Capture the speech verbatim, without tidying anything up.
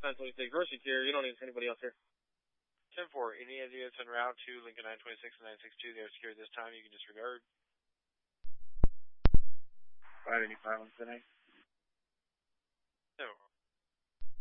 nine twenty-six. We're secure. You don't need anybody else here. ten four, any idiots en route to Lincoln nine twenty-six and nine sixty-two, they are secure this time, you can disregard. five eighty-five on tonight.